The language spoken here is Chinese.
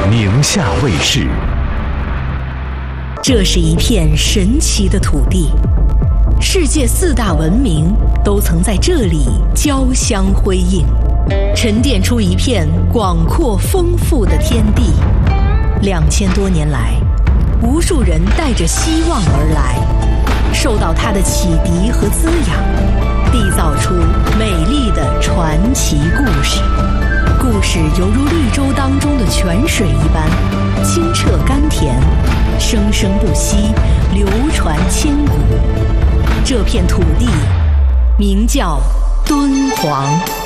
宁夏卫视。 这是一片神奇的土地，世界4大文明都曾在这里交相辉映，沉淀出一片广阔丰富的天地。2000多年来，无数人带着希望而来，受到它的启迪和滋养，缔造出美丽的传奇故事。故事犹如绿洲当中的泉水一般，清澈甘甜，生生不息，流传千古。这片土地名叫敦煌。